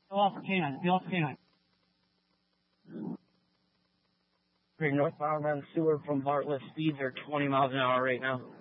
Go off for canine. Be off for canine. Northbound on Seward from Bartlett. Speeds are 20 miles an hour right now.